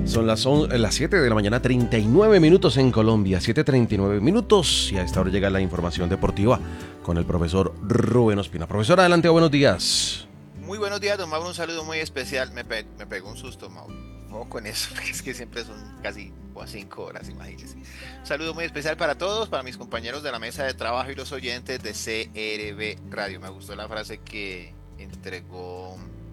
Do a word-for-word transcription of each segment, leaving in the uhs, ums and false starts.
Son las, on- las siete de la mañana, treinta y nueve minutos en Colombia, siete treinta y nueve minutos, y a esta hora llega la información deportiva con el profesor Rubén Ospina. Profesor, adelante, buenos días. Muy buenos días, don Mauro, un saludo muy especial. Me, pe- me pegó un susto, Mauro. Ojo con eso, porque es que siempre son casi o cinco horas, imagínense. Un saludo muy especial para todos, para mis compañeros de la mesa de trabajo y los oyentes de C R B Radio. Me gustó la frase que entregó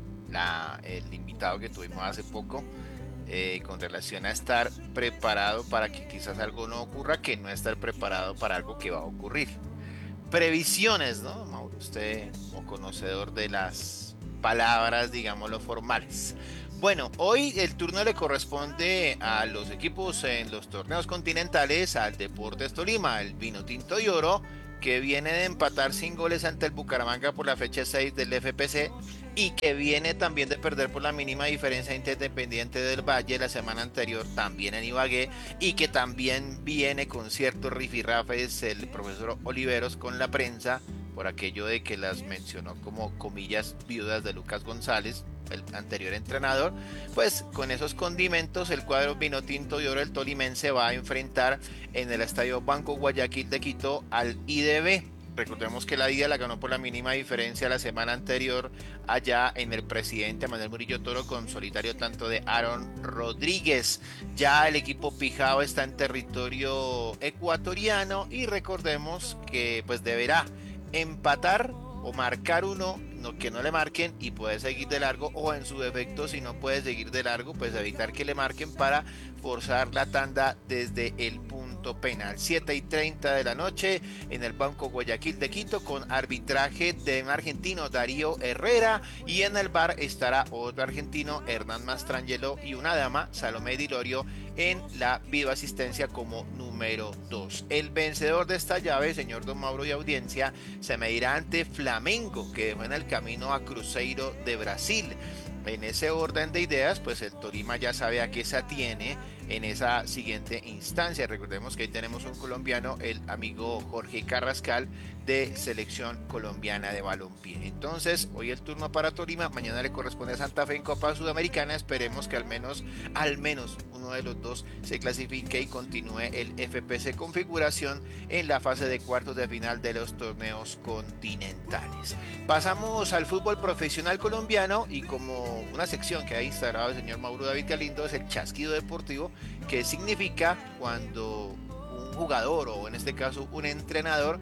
la, el invitado que tuvimos hace poco, eh, con relación a estar preparado para que quizás algo no ocurra, que no estar preparado para algo que va a ocurrir. Previsiones, ¿no, Mauro? Usted, como conocedor de las palabras, digámoslo, formales. Bueno, hoy el turno le corresponde a los equipos en los torneos continentales, al Deportes Tolima, el Vinotinto y Oro, que viene de empatar sin goles ante el Bucaramanga por la fecha seis del F P C y que viene también de perder por la mínima diferencia ante Independiente del Valle la semana anterior, también en Ibagué, y que también viene con ciertos rifirrafes el profesor Oliveros con la prensa por aquello de que las mencionó como comillas viudas de Lucas González, el anterior entrenador. Pues con esos condimentos el cuadro Vinotinto y Oro el Tolimense va a enfrentar en el Estadio Banco Guayaquil de Quito al I D B. Recordemos que la ida la ganó por la mínima diferencia la semana anterior allá en el Presidente Manuel Murillo Toro, con solitario tanto de Aaron Rodríguez. Ya el equipo pijao está en territorio ecuatoriano y recordemos que pues deberá empatar o marcar uno, no, que no le marquen, y puede seguir de largo, o en su defecto, si no puede seguir de largo, pues evitar que le marquen para forzar la tanda desde el punto penal. siete y treinta de la noche en el Banco Guayaquil de Quito, con arbitraje de un argentino, Darío Herrera, y en el bar estará otro argentino, Hernán Mastrangelo, y una dama, Salomé Di Lorio, en la videoasistencia como número dos. El vencedor de esta llave, señor Don Mauro y audiencia, se medirá ante Flamengo, que dejó en el camino a Cruzeiro de Brasil. En ese orden de ideas, pues el Tolima ya sabe a qué se atiene en esa siguiente instancia. Recordemos que ahí tenemos un colombiano, el amigo Jorge Carrascal, de Selección Colombiana de Balompié. Entonces, hoy el turno para Tolima, mañana le corresponde a Santa Fe en Copa Sudamericana. Esperemos que al menos, al menos uno de los dos se clasifique y continúe el F P C Configuración en la fase de cuartos de final de los torneos continentales. Pasamos al fútbol profesional colombiano, y como una sección que ha instaurado el señor Mauro David Galindo es el chasquido deportivo, que significa cuando un jugador, o en este caso un entrenador,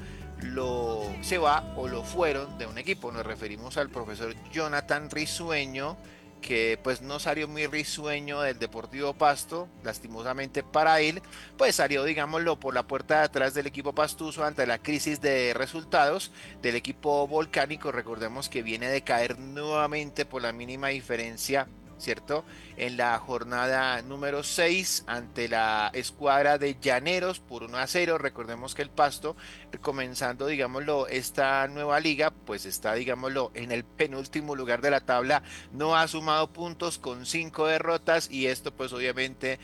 lo se va o lo fueron de un equipo. Nos referimos al profesor Jonathan Risueño, que pues no salió muy risueño del Deportivo Pasto, lastimosamente para él, pues salió, digámoslo, por la puerta de atrás del equipo pastuso ante la crisis de resultados del equipo volcánico. Recordemos que viene de caer nuevamente por la mínima diferencia, ¿cierto? En la jornada número seis ante la escuadra de Llaneros por uno a cero. Recordemos que el Pasto, comenzando, digámoslo, esta nueva liga, pues está, digámoslo, en el penúltimo lugar de la tabla, no ha sumado puntos, con cinco derrotas, y esto pues obviamente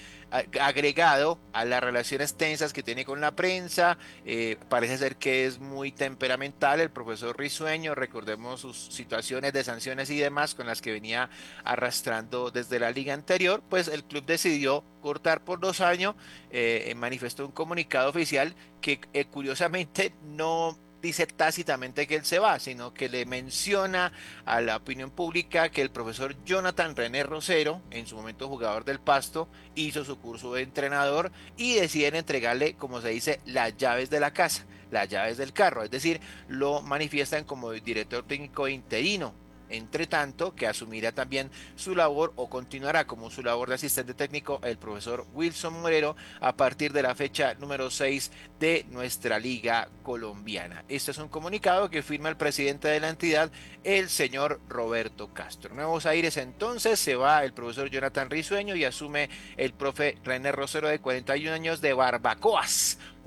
agregado a las relaciones tensas que tiene con la prensa. Eh, parece ser que es muy temperamental el profesor Risueño. Recordemos sus situaciones de sanciones y demás con las que venía arrastrando desde la liga anterior. Pues el club decidió cortar por dos años. Eh, manifestó un comunicado oficial que, eh, curiosamente, no dice tácitamente que él se va, sino que le menciona a la opinión pública que el profesor Jonathan René Rosero, en su momento jugador del Pasto, hizo su curso de entrenador y deciden entregarle, como se dice, las llaves de la casa, las llaves del carro, es decir, lo manifiestan como director técnico interino. Entre tanto, que asumirá también su labor, o continuará como su labor de asistente técnico, el profesor Wilson Morero a partir de la fecha número seis de nuestra liga colombiana. Este es un comunicado que firma el presidente de la entidad, el señor Roberto Castro. Nuevos aires, entonces, se va el profesor Jonathan Risueño y asume el profe René Rosero, de cuarenta y un años, de Barbacoas,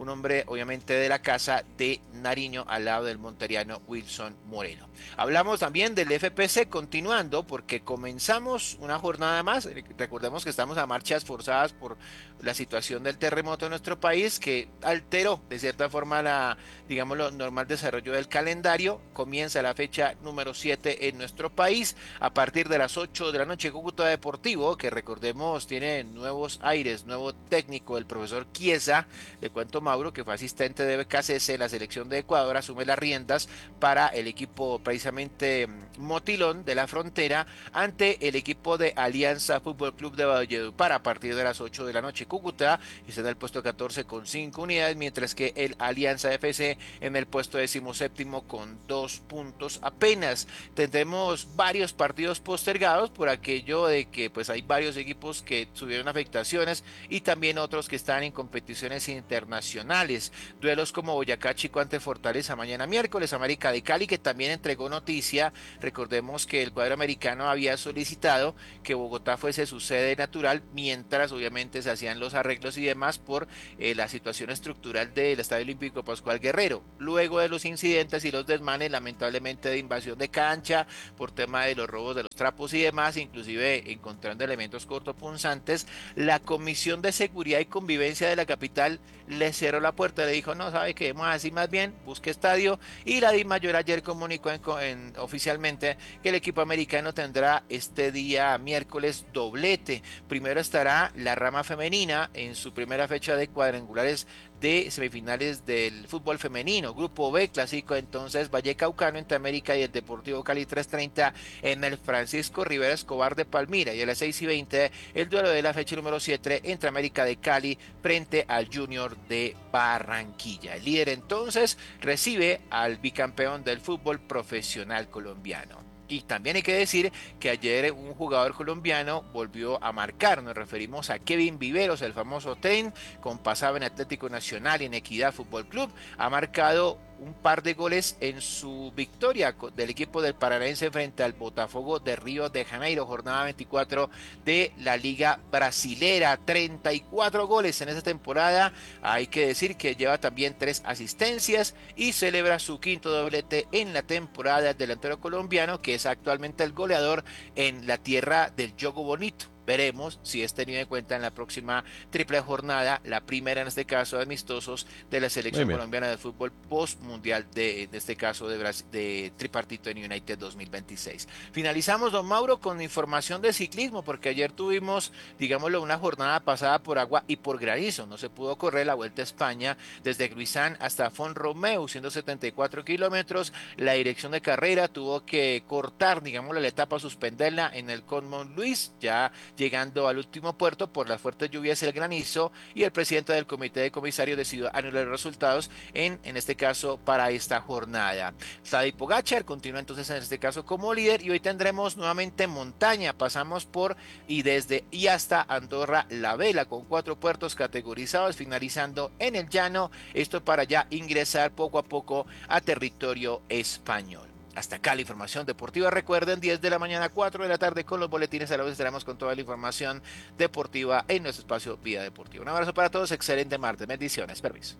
un hombre obviamente de la casa de Nariño al lado del monteriano Wilson Moreno. Hablamos también del F P C continuando porque comenzamos una jornada más. Recordemos que estamos a marchas forzadas por la situación del terremoto en nuestro país que alteró de cierta forma la, digamos, lo normal desarrollo del calendario. Comienza la fecha número siete en nuestro país a partir de las ocho de la noche. Cúcuta Deportivo, que recordemos tiene nuevos aires, nuevo técnico, el profesor Chiesa. Le cuento, Mauro, que fue asistente de B K C S en la selección de Ecuador, asume las riendas para el equipo precisamente Motilón de la Frontera ante el equipo de Alianza Fútbol Club de Valledupar a partir de las ocho de la noche. Cúcuta está en el puesto catorce con cinco unidades, mientras que el Alianza F C en el puesto decimoséptimo con dos puntos apenas. Tendremos varios partidos postergados por aquello de que pues hay varios equipos que tuvieron afectaciones y también otros que están en competiciones internacionales. Duelos como Boyacá Chico ante Fortaleza mañana miércoles, América de Cali, que también entregó noticia. Recordemos que el cuadro americano había solicitado que Bogotá fuese su sede natural, mientras obviamente se hacían los arreglos y demás por eh, la situación estructural del Estadio Olímpico Pascual Guerrero. Luego de los incidentes y los desmanes, lamentablemente, de invasión de cancha, por tema de los robos de los trapos y demás, inclusive encontrando elementos cortopunzantes, la Comisión de Seguridad y Convivencia de la capital le cerró la puerta, le dijo, no, sabe que vamos así más bien, busque estadio, y la DIMAYOR ayer comunicó en, en, oficialmente que el equipo americano tendrá este día miércoles doblete. Primero estará la rama femenina en su primera fecha de cuadrangulares de semifinales del fútbol femenino. Grupo B, clásico entonces Vallecaucano entre América y el Deportivo Cali tres treinta en el Francisco Rivera Escobar de Palmira, y a las seis y veinte el duelo de la fecha número siete entre América de Cali frente al Junior de Barranquilla. El líder entonces recibe al bicampeón del fútbol profesional colombiano. Y también hay que decir que ayer un jugador colombiano volvió a marcar. Nos referimos a Kevin Viveros, el famoso Ten, con pasado en Atlético Nacional y en Equidad Fútbol Club. Ha marcado un par de goles en su victoria del equipo del Paranaense frente al Botafogo de Río de Janeiro, jornada veinticuatro de la Liga Brasilera. treinta y cuatro goles en esta temporada. Hay que decir que lleva también tres asistencias y celebra su quinto doblete en la temporada del delantero colombiano, que es actualmente el goleador en la tierra del Yogo Bonito. Veremos si es tenido en cuenta en la próxima triple jornada, la primera en este caso de amistosos de la selección colombiana de fútbol post mundial de, de este caso de, Brasil, de tripartito en United dos mil veintiséis. Finalizamos, don Mauro, con información de ciclismo, porque ayer tuvimos, digámoslo, una jornada pasada por agua y por granizo. No se pudo correr la Vuelta a España desde Gruisán hasta Font-Romeu, ciento setenta y cuatro kilómetros. La dirección de carrera tuvo que cortar, digámoslo, la etapa, suspenderla en el Col Mont-Louis, ya llegando al último puerto por las fuertes lluvias y el granizo, y el presidente del comité de comisarios decidió anular los resultados en, en este caso para esta jornada. Tadej Pogačar continúa entonces en este caso como líder, y hoy tendremos nuevamente montaña. Pasamos por y desde y hasta Andorra la Vela, con cuatro puertos categorizados, finalizando en el llano, esto para ya ingresar poco a poco a territorio español. Hasta acá la información deportiva. Recuerden, diez de la mañana, cuatro de la tarde con los boletines. A la vez estaremos con toda la información deportiva en nuestro espacio Vida Deportiva. Un abrazo para todos, excelente martes, bendiciones, permiso.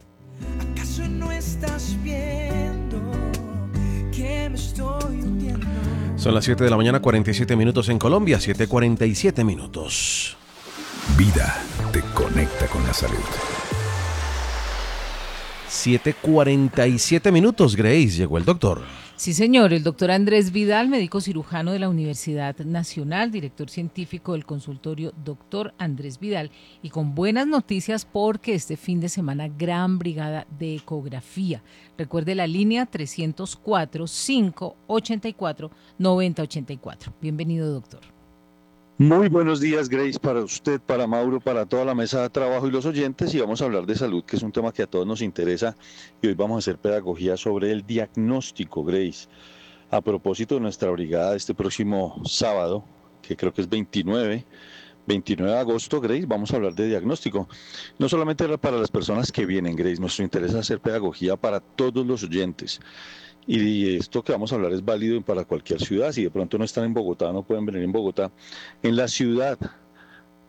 ¿Acaso no estás viendo que me estoy hundiendo? Son las siete de la mañana, cuarenta y siete minutos en Colombia, siete cuarenta y siete minutos. Vida te conecta con la salud. siete cuarenta y siete minutos, Grace, llegó el doctor. Sí, señor, el doctor Andrés Vidal, médico cirujano de la Universidad Nacional, director científico del consultorio Doctor Andrés Vidal, y con buenas noticias porque este fin de semana gran brigada de ecografía. Recuerde la línea trescientos cuatro, cinco ochenta y cuatro, noventa ochenta y cuatro. Bienvenido, doctor. Muy buenos días, Grace, para usted, para Mauro, para toda la mesa de trabajo y los oyentes, y vamos a hablar de salud, que es un tema que a todos nos interesa, y hoy vamos a hacer pedagogía sobre el diagnóstico, Grace. A propósito de nuestra brigada este próximo sábado, que creo que es veintinueve de agosto, Grace, vamos a hablar de diagnóstico. No solamente para las personas que vienen, Grace, nuestro interés es hacer pedagogía para todos los oyentes. Y esto que vamos a hablar es válido para cualquier ciudad. Si de pronto no están en Bogotá, no pueden venir en Bogotá. En la ciudad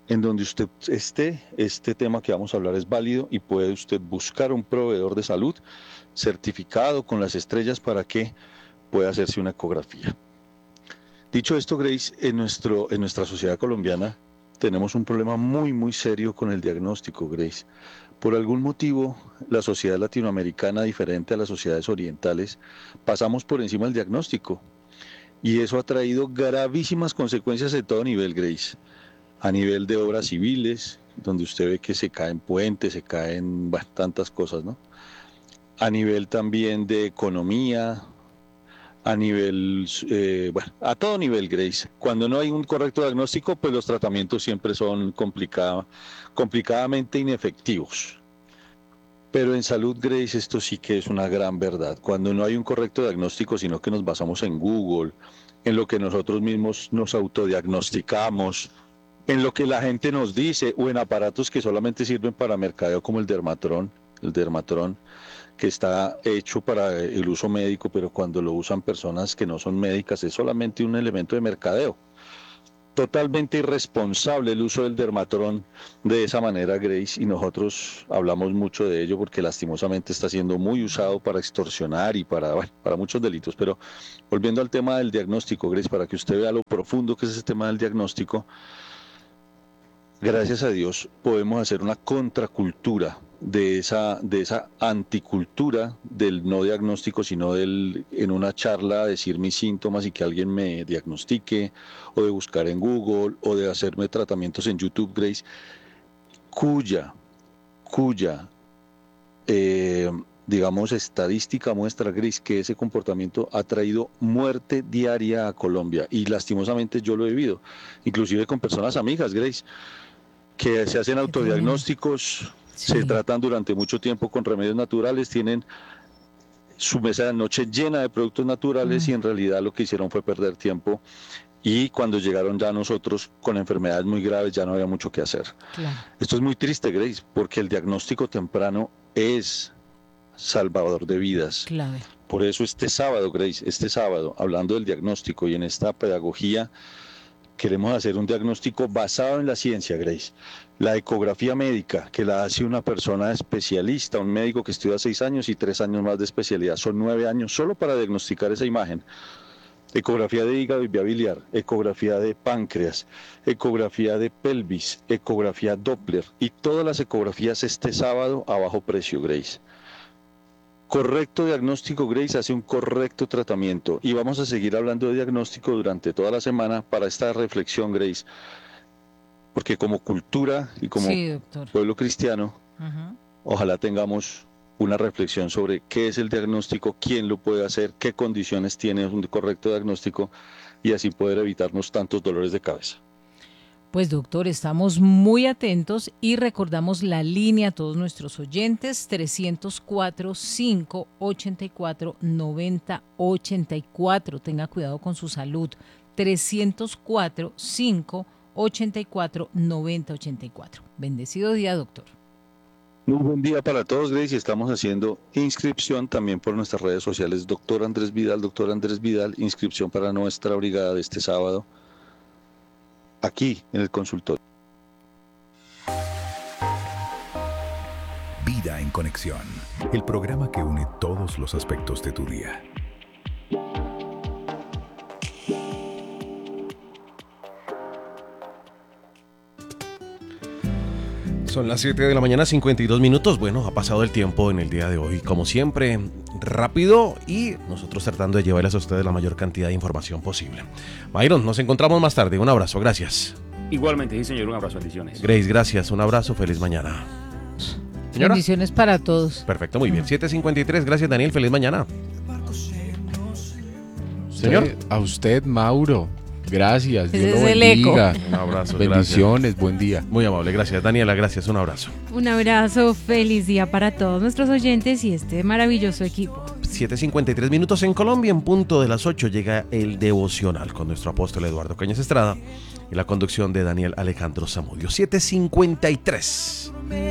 en donde usted esté, este tema que vamos a hablar es válido y puede usted buscar un proveedor de salud certificado con las estrellas para que pueda hacerse una ecografía. Dicho esto, Grace, en, nuestro, en nuestra sociedad colombiana tenemos un problema muy, muy serio con el diagnóstico, Grace. Por algún motivo, la sociedad latinoamericana, diferente a las sociedades orientales, pasamos por encima del diagnóstico. Y eso ha traído gravísimas consecuencias de todo nivel, Grace. A nivel de obras civiles, donde usted ve que se caen puentes, se caen bueno, tantas cosas, ¿no? A nivel también de economía, a nivel, eh, bueno, a todo nivel, Grace. Cuando no hay un correcto diagnóstico, pues los tratamientos siempre son complicado, complicadamente inefectivos. Pero en salud, Grace, esto sí que es una gran verdad. Cuando no hay un correcto diagnóstico, sino que nos basamos en Google, en lo que nosotros mismos nos autodiagnosticamos, en lo que la gente nos dice, o en aparatos que solamente sirven para mercadeo como el Dermatron, el Dermatron, que está hecho para el uso médico, pero cuando lo usan personas que no son médicas es solamente un elemento de mercadeo. Totalmente irresponsable el uso del Dermatron de esa manera, Grace, y nosotros hablamos mucho de ello porque lastimosamente está siendo muy usado para extorsionar y para, bueno, para muchos delitos. Pero volviendo al tema del diagnóstico, Grace, para que usted vea lo profundo que es ese tema del diagnóstico, gracias a Dios podemos hacer una contracultura de esa, de esa anticultura del no diagnóstico, sino del, en una charla decir mis síntomas y que alguien me diagnostique, o de buscar en Google, o de hacerme tratamientos en YouTube, Grace, cuya, cuya, eh, digamos, estadística muestra, Grace, que ese comportamiento ha traído muerte diaria a Colombia, y lastimosamente yo lo he vivido, inclusive con personas amigas, Grace, que se hacen autodiagnósticos, sí. Se tratan durante mucho tiempo con remedios naturales, tienen su mesa de noche llena de productos naturales mm. y en realidad lo que hicieron fue perder tiempo, y cuando llegaron ya nosotros con enfermedades muy graves ya no había mucho que hacer. Claro. Esto es muy triste, Grace, porque el diagnóstico temprano es salvador de vidas. Claro. Por eso este sábado, Grace, este sábado, hablando del diagnóstico y en esta pedagogía, queremos hacer un diagnóstico basado en la ciencia, Grace. La ecografía médica, que la hace una persona especialista, un médico que estudia seis años y tres años más de especialidad, son nueve años solo para diagnosticar esa imagen. Ecografía de hígado y vía biliar, ecografía de páncreas, ecografía de pelvis, ecografía Doppler, y todas las ecografías este sábado a bajo precio, Grace. Correcto diagnóstico, Grace, hace un correcto tratamiento, y vamos a seguir hablando de diagnóstico durante toda la semana para esta reflexión, Grace, porque como cultura y como sí, pueblo cristiano, uh-huh. ojalá tengamos una reflexión sobre qué es el diagnóstico, quién lo puede hacer, qué condiciones tiene un correcto diagnóstico, y así poder evitarnos tantos dolores de cabeza. Pues doctor, estamos muy atentos y recordamos la línea a todos nuestros oyentes, trescientos cuatro, cinco ochenta y cuatro, noventa ochenta y cuatro. Tenga cuidado con su salud. trescientos cuatro, cinco ochenta y cuatro, noventa ochenta y cuatro. Bendecido día, doctor. Muy buen día para todos, Grace, y estamos haciendo inscripción también por nuestras redes sociales. Doctor Andrés Vidal, doctor Andrés Vidal, inscripción para nuestra brigada de este sábado, aquí en el consultorio. Vida en Conexión, el programa que une todos los aspectos de tu día. Son las siete de la mañana, cincuenta y dos minutos. Bueno, ha pasado el tiempo en el día de hoy, como siempre, rápido, y nosotros tratando de llevarles a ustedes la mayor cantidad de información posible. Myron, nos encontramos más tarde. Un abrazo, gracias. Igualmente, sí, señor. Un abrazo, bendiciones. Grace, gracias. Un abrazo, feliz mañana. ¿Señora? Bendiciones para todos. Perfecto, muy bien. siete cincuenta y tres, gracias, Daniel. Feliz mañana. Señor. Usted, a usted, Mauro. Gracias, Dios lo bendiga. El eco. Un abrazo, bendiciones, gracias. Buen día. Muy amable, gracias. Daniela, gracias, un abrazo. Un abrazo, feliz día para todos nuestros oyentes y este maravilloso equipo. siete cincuenta y tres minutos en Colombia, en punto de las ocho llega el devocional con nuestro apóstol Eduardo Cañas Estrada y la conducción de Daniel Alejandro Zamudio. siete cincuenta y tres.